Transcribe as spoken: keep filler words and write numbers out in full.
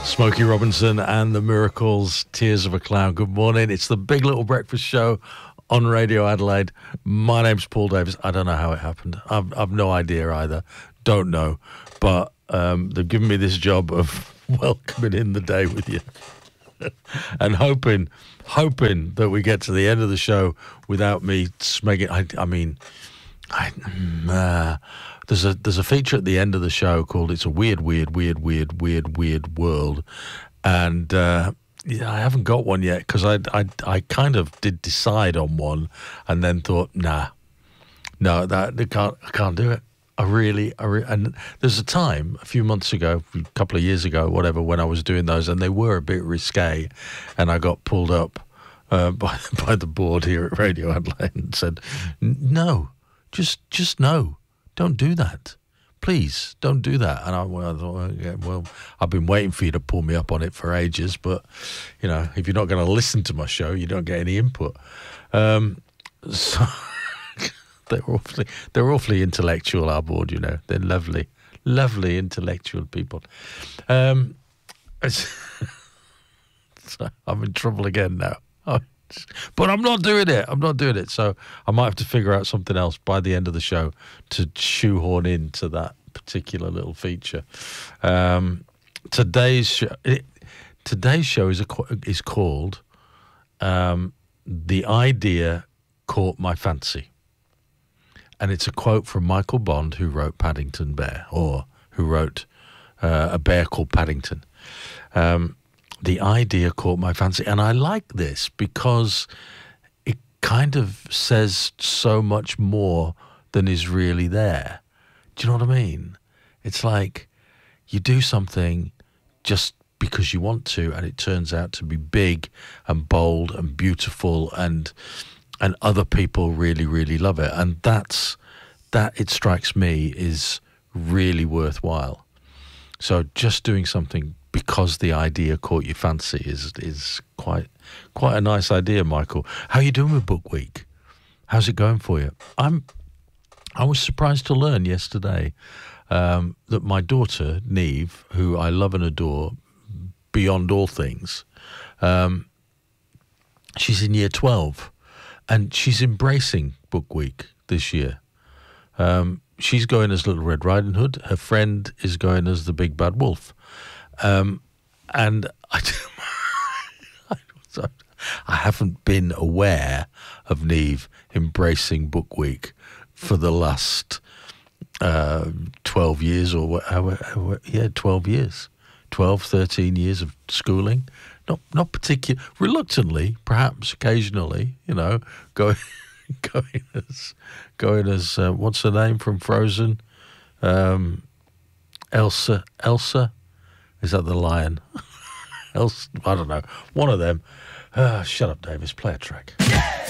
Smokey Robinson and the Miracles, Tears of a Clown. Good morning. It's the Big Little Breakfast Show on Radio Adelaide. My name's Paul Davis. I don't know how it happened. I've, I've no idea either. Don't know. But um, they've given me this job of welcoming in the day with you and hoping, hoping that we get to the end of the show without me smacking. I, I mean, I, uh, There's a there's a feature at the end of the show called "It's a Weird, Weird, Weird, Weird, Weird, Weird World," and uh, yeah, I haven't got one yet because I, I I kind of did decide on one, and then thought, nah, no, that I can't I can't do it. I really, I re- and there's a time a few months ago, a couple of years ago, whatever, when I was doing those, and they were a bit risque, and I got pulled up uh, by by the board here at Radio Adelaide and said, no, just just no. Don't do that. Please, don't do that. And I, well, I thought, yeah, well, I've been waiting for you to pull me up on it for ages, but, you know, if you're not going to listen to my show, you don't get any input. Um, so they're awfully, they're awfully intellectual, our board, you know. They're lovely, lovely intellectual people. Um, it's so I'm in trouble again now. But I'm not doing it. I'm not doing it. So I might have to figure out something else by the end of the show to shoehorn into that particular little feature. Um, today's show, it, today's show is a, is called um, "The Idea Caught My Fancy," and it's a quote from Michael Bond, who wrote Paddington Bear, or who wrote uh, A Bear Called Paddington. Um, The idea caught my fancy, and I like this because it kind of says so much more than is really there. Do you know what I mean? It's like you do something just because you want to, and it turns out to be big and bold and beautiful, and and other people really, really love it. And that's that, it strikes me, is really worthwhile. So just doing something because the idea caught your fancy is is quite quite a nice idea, Michael. How are you doing with Book Week? How's it going for you? I'm I was surprised to learn yesterday um, that my daughter Neve, who I love and adore beyond all things, um, she's in year twelve, and she's embracing Book Week this year. Um, she's going as Little Red Riding Hood. Her friend is going as the Big Bad Wolf. Um, and I, I haven't been aware of Neve embracing Book Week for the last uh, twelve years or whatever. Yeah, twelve years, twelve, thirteen years of schooling. Not not particular, reluctantly, perhaps occasionally, you know, going going as going as uh, what's her name from Frozen, um, Elsa Elsa. Is that the lion? Else, I don't know. One of them. Uh, shut up, Davis. Play a track.